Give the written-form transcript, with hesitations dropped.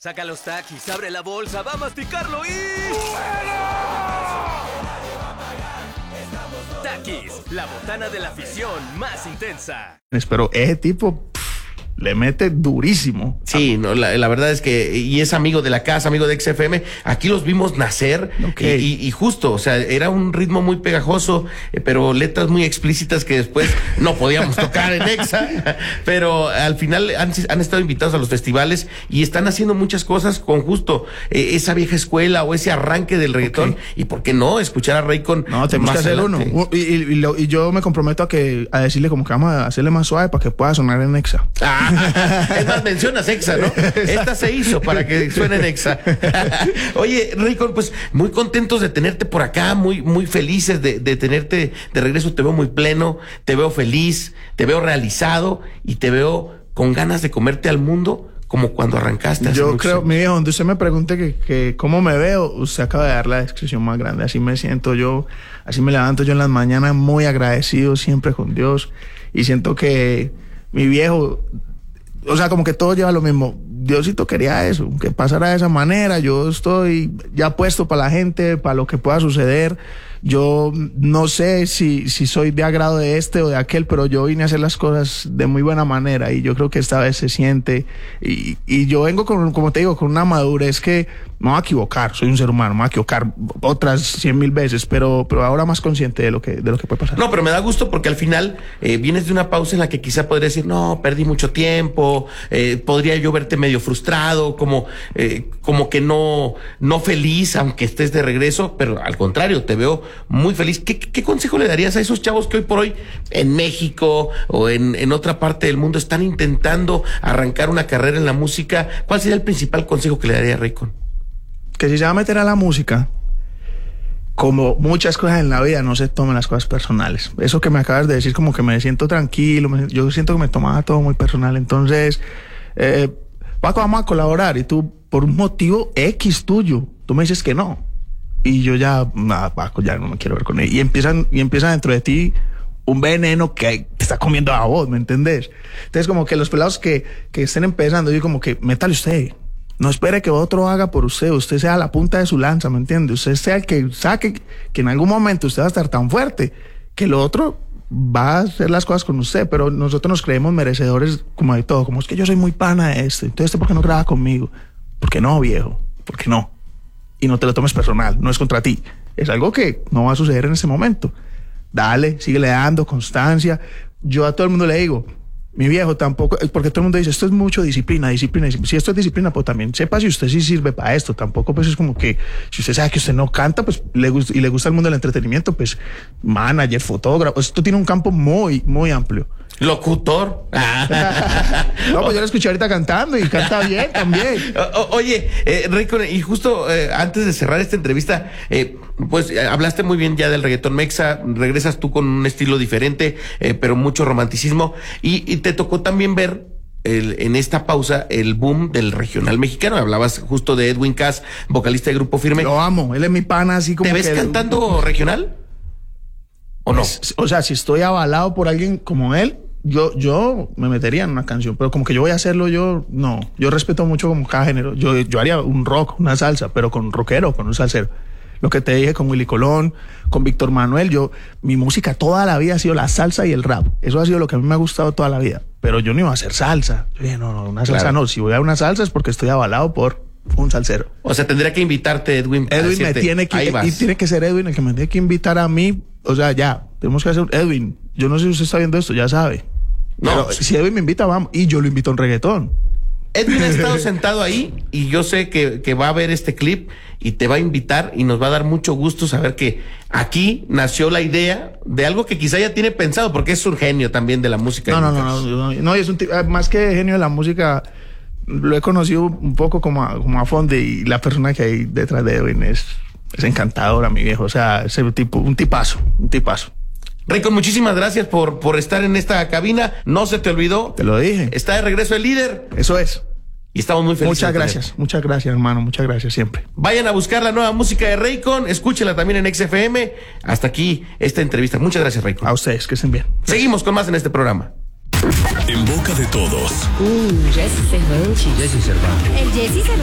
Saca los Takis, abre la bolsa, va a masticarlo y... Takis, la botana de la afición más intensa. Pero ese tipo le mete durísimo. Sí, no, la verdad es que, y es amigo de la casa, amigo de XFM, aquí los vimos nacer, Okay. y justo, o sea, era un ritmo muy pegajoso, pero letras muy explícitas que después no podíamos tocar en Exa, pero al final han estado invitados a los festivales y están haciendo muchas cosas con justo esa vieja escuela o ese arranque del reggaetón, Okay. Y por qué no escuchar a Raycon. No, tenemos que hacer adelante. uno. Y yo me comprometo a decirle como que vamos a hacerle más suave para que pueda sonar en Exa. Es más, mencionas Exa, ¿no? Esta se hizo para que suene en Exa. Oye, Raycon, pues muy contentos de tenerte por acá, muy felices de tenerte de regreso. Te veo muy pleno, te veo feliz, te veo realizado y te veo con ganas de comerte al mundo como cuando arrancaste. Yo creo, mi viejo, donde usted me pregunte que cómo me veo, usted acaba de dar la descripción más grande. Así me siento yo, así me levanto yo en las mañanas muy agradecido siempre con Dios y siento que mi viejo... O sea, como que todo lleva lo mismo. Diosito quería eso, que pasara de esa manera. Yo estoy ya puesto para la gente, para lo que pueda suceder. Yo no sé si soy de agrado de este o de aquel, pero yo vine a hacer las cosas de muy buena manera y yo creo que esta vez se siente. Y yo vengo con, como te digo, con una madurez que me voy a equivocar. Soy un ser humano, me voy a equivocar otras 100,000 veces, pero ahora más consciente de lo que puede pasar. No, pero me da gusto porque al final vienes de una pausa en la que quizá podría decir, no, perdí mucho tiempo, podría yo verte medio frustrado, como que no feliz, aunque estés de regreso, pero al contrario, te veo muy feliz. ¿Qué consejo le darías a esos chavos que hoy por hoy en México o en otra parte del mundo están intentando arrancar una carrera en la música? ¿Cuál sería el principal consejo que le daría a Raycon? Que si se va a meter a la música, como muchas cosas en la vida, no se tomen las cosas personales. Eso que me acabas de decir, como que me siento tranquilo, yo siento que me tomaba todo muy personal. Entonces, Paco, vamos a colaborar y tú, por un motivo X tuyo, tú me dices que no. Y yo ya, nada, Paco, ya no me quiero ver con él. Y empieza dentro de ti un veneno que te está comiendo a vos, ¿me entendés? Entonces, como que los pelados que estén empezando, yo como que, métale usted. No espere que otro haga por usted. Usted sea la punta de su lanza, ¿me entiende? Usted sea el que saque que en algún momento usted va a estar tan fuerte que lo otro va a hacer las cosas con usted. Pero nosotros nos creemos merecedores como de todo. Como es que yo soy muy pana de este. Entonces, ¿por qué no graba conmigo? ¿Por qué no, viejo? ¿Por qué no? Y no te lo tomes personal. No es contra ti. Es algo que no va a suceder en ese momento. Dale, síguele dando constancia. Yo a todo el mundo le digo... Mi viejo, tampoco, porque todo el mundo dice, esto es mucho disciplina. Si esto es disciplina, pues también sepa si usted sí sirve para esto. Tampoco, pues es como que, si usted sabe que usted no canta, pues le gusta el mundo del entretenimiento, pues manager, fotógrafo, esto tiene un campo muy, muy amplio. Locutor. No, pues yo lo escuché ahorita cantando y canta bien también. Oye, Raycon, y justo antes de cerrar esta entrevista, pues hablaste muy bien ya del reggaetón mexa, regresas tú con un estilo diferente, pero mucho romanticismo, y te tocó también ver en esta pausa el boom del regional mexicano. Hablabas justo de Edwin Cass, vocalista de Grupo Firme. Lo amo, él es mi pana, así como ¿Te ves que cantando regional? ¿O no? O sea, si estoy avalado por alguien como él, yo me metería en una canción, pero como que yo voy a hacerlo, no. Yo respeto mucho como cada género. Yo haría un rock, una salsa, pero con un rockero, con un salsero. Lo que te dije con Willy Colón, con Víctor Manuel, mi música toda la vida ha sido la salsa y el rap. Eso ha sido lo que a mí me ha gustado toda la vida. Pero yo no iba a hacer salsa. Yo dije, no, una salsa no. Si voy a una salsa es porque estoy avalado por un salsero. O sea, tendría que invitarte, Edwin. Edwin me tiene que, y tiene que ser Edwin el que me tiene que invitar a mí. O sea, ya, tenemos que hacer, Edwin, yo no sé si usted está viendo esto, ya sabe. No, pero si Edwin me invita, vamos, y yo lo invito a un reggaetón. Edwin ha estado sentado ahí y yo sé que va a ver este clip y te va a invitar y nos va a dar mucho gusto saber que aquí nació la idea de algo que quizá ya tiene pensado, porque es un genio también de la música. No, es un tipo, más que genio de la música, lo he conocido un poco como a fondo, y la persona que hay detrás de Edwin es encantadora, mi viejo. O sea, ese tipo, un tipazo. Raycon, muchísimas gracias por estar en esta cabina. No se te olvidó. Te lo dije. Está de regreso el líder. Eso es. Y estamos muy felices. Muchas gracias, hermano. Muchas gracias siempre. Vayan a buscar la nueva música de Raycon. Escúchenla también en XFM. Hasta aquí esta entrevista. Muchas gracias, Raycon. A ustedes, que estén bien. Gracias. Seguimos con más en este programa. En boca de todos. Jesse Cervantes. El Jesse Cervantes.